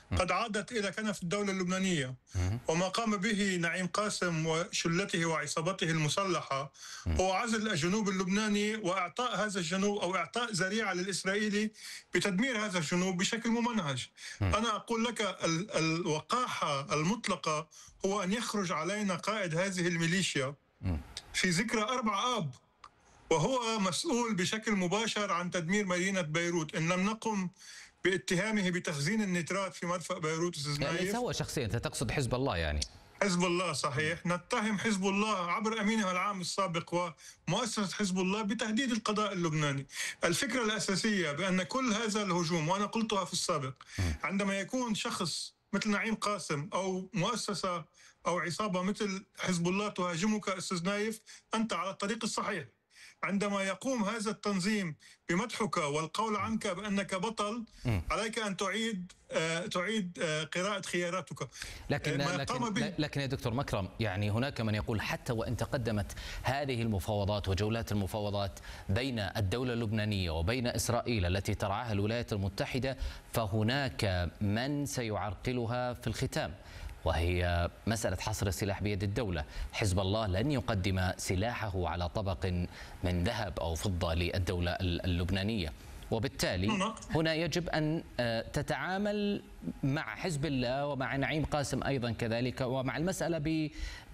قد عادت إلى كنف الدولة اللبنانية. وما قام به نعيم قاسم وشلته وعصابته المسلحة هو عزل الجنوب اللبناني وإعطاء هذا الجنوب أو إعطاء ذريعة للإسرائيلي بتدمير هذا الجنوب بشكل ممنهج. أنا أقول لك الوقاحة المطلقة هو أن يخرج علينا قائد هذه الميليشيا في ذكرى 4 آب، وهو مسؤول بشكل مباشر عن تدمير مدينة بيروت. إن لم نقم باتهامه بتخزين النترات في مرفأ بيروت أستاذ يعني نايف. هو شخصيا أنت تقصد حزب الله يعني؟ حزب الله صحيح، نتهم حزب الله عبر أمينه العام السابق ومؤسسة حزب الله بتهديد القضاء اللبناني. الفكرة الأساسية بأن كل هذا الهجوم، وأنا قلتها في السابق، عندما يكون شخص مثل نعيم قاسم أو مؤسسة أو عصابة مثل حزب الله تهاجمك أستاذ نايف، أنت على الطريق الصحيح. عندما يقوم هذا التنظيم بمدحك والقول عنك بأنك بطل، عليك أن تعيد قراءة خياراتك. لكن يا دكتور مكرم، يعني هناك من يقول حتى وإن تقدمت هذه المفاوضات وجولات المفاوضات بين الدولة اللبنانية وبين إسرائيل التي ترعاها الولايات المتحدة، فهناك من سيعرقلها في الختام، وهي مسألة حصر السلاح بيد الدولة. حزب الله لن يقدم سلاحه على طبق من ذهب أو فضة للدولة اللبنانية، وبالتالي هنا يجب أن تتعامل مع حزب الله ومع نعيم قاسم أيضا كذلك، ومع المسألة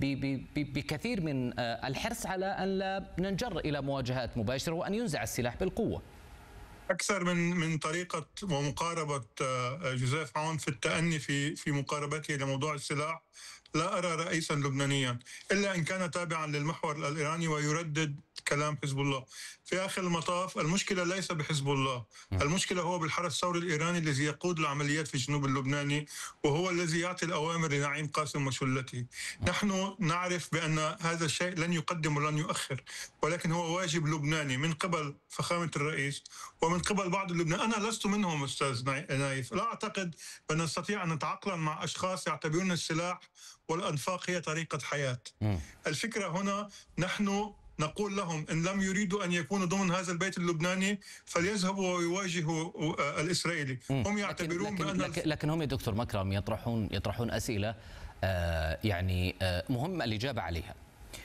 بكثير من الحرص على أن لا ننجر إلى مواجهات مباشرة وأن ينزع السلاح بالقوة. أكثر من طريقة ومقاربة جوزيف عون في التأني في مقاربته لموضوع السلاح. لا أرى رئيسا لبنانيا إلا إن كان تابعا للمحور الإيراني ويردد كلام حزب الله. في آخر المطاف المشكلة ليس بحزب الله، المشكلة هو بالحرس الثوري الإيراني الذي يقود العمليات في الجنوب اللبناني، وهو الذي يعطي الأوامر لنعيم قاسم وشلته. نحن نعرف بأن هذا الشيء لن يقدم ولن يؤخر، ولكن هو واجب لبناني من قبل فخامة الرئيس ومن قبل بعض اللبنانيين. أنا لست منهم أستاذ نايف، لا أعتقد أن نستطيع أن نتعاقلم مع أشخاص يعتبرون السلاح والأنفاق هي طريقة حياة. الفكرة هنا نحن نقول لهم إن لم يريدوا أن يكونوا ضمن هذا البيت اللبناني فليذهبوا ويواجهوا الإسرائيلي. هم يعتبرون لكن هم يا دكتور مكرم يطرحون أسئلة يعني مهم الإجابة عليها.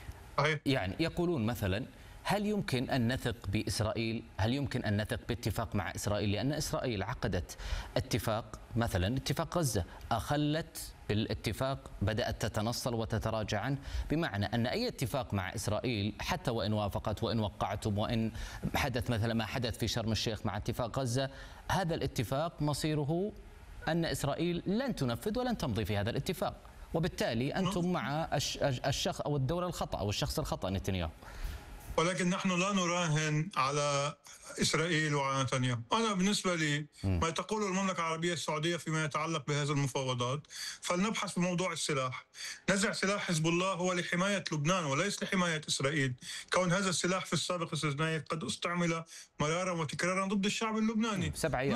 يعني يقولون مثلا: هل يمكن أن نثق بإسرائيل؟ هل يمكن أن نثق باتفاق مع إسرائيل؟ لأن إسرائيل عقدت اتفاق، مثلا اتفاق غزة، أخلت بالاتفاق، بدأت تتنصل وتتراجع عنه، بمعنى أن أي اتفاق مع إسرائيل حتى وإن وافقت وإن وقعتم وإن حدث مثل ما حدث في شرم الشيخ مع اتفاق غزة، هذا الاتفاق مصيره أن إسرائيل لن تنفذ ولن تمضي في هذا الاتفاق، وبالتالي أنتم مع الشخص أو الدولة الخطأ أو الشخص الخطأ نتنياهو. ولكن نحن لا نراهن على إسرائيل وعلى نتنياهو. أنا بالنسبة لي ما تقوله المملكة العربية السعودية فيما يتعلق بهذه المفاوضات، فلنبحث في موضوع السلاح. نزع سلاح حزب الله هو لحماية لبنان وليس لحماية إسرائيل. كون هذا السلاح في السابق أستاذ نايف قد استعمل مرارا وتكرارا ضد الشعب اللبناني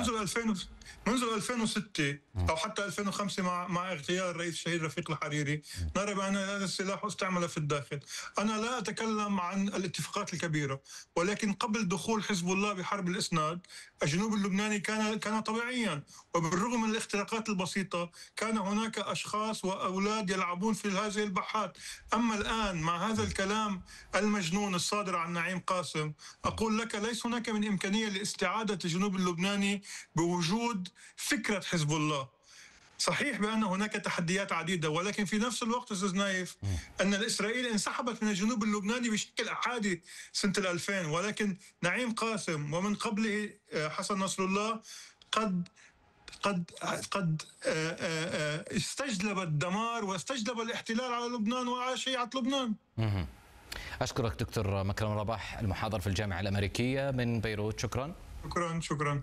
منذ 2006 أو حتى 2005 مع اغتيال الرئيس الشهيد رفيق الحريري. نرى بأن هذا السلاح استعمل في الداخل. أنا لا أتكلم عن الاتفاقات الكبيرة، ولكن قبل دخول حزب الله بحرب الإسناد الجنوب اللبناني كان طبيعيا، وبالرغم من الاختراقات البسيطة كان هناك أشخاص وأولاد يلعبون في هذه البحات. أما الآن مع هذا الكلام المجنون الصادر عن نعيم قاسم، أقول لك ليس هناك من إمكانية لاستعادة الجنوب اللبناني بوجود فكرة حزب الله. صحيح بأن هناك تحديات عديدة، ولكن في نفس الوقت أستاذ نايف أن الإسرائيل انسحبت من الجنوب اللبناني بشكل أحادي سنة 2000، ولكن نعيم قاسم ومن قبله حسن نصر الله قد استجلب الدمار واستجلب الاحتلال على لبنان وعلى شيعة لبنان. أشكرك دكتور مكرم رباح، المحاضر في الجامعة الأمريكية من بيروت. شكرا.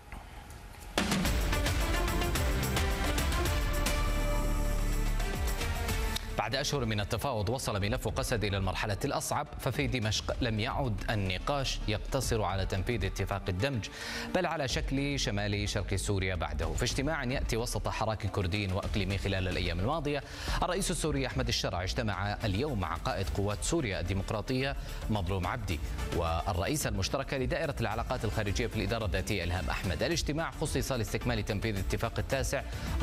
بعد أشهر من التفاوض وصل ملف قسد إلى المرحلة الأصعب، ففي دمشق لم يعد النقاش يقتصر على تنفيذ اتفاق الدمج، بل على شكل شمال شرق سوريا بعده. في اجتماع يأتي وسط حراك كردي وإقليمي خلال الأيام الماضية، الرئيس السوري أحمد الشرع اجتمع اليوم مع قائد قوات سوريا الديمقراطية مظلوم عبدي والرئيسة المشتركة لدائرة العلاقات الخارجية في الإدارة الذاتية إلهام أحمد. الاجتماع خصص لاستكمال تنفيذ اتفاق التاسع